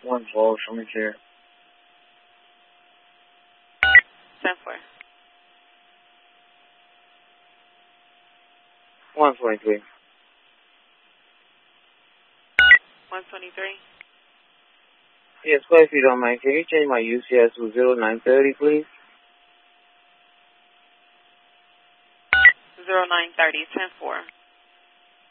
112, show me chair. 10-4. 123. 123. Yes, but if you don't mind, can you change my UCS to 0930, please? 0930, 10-4.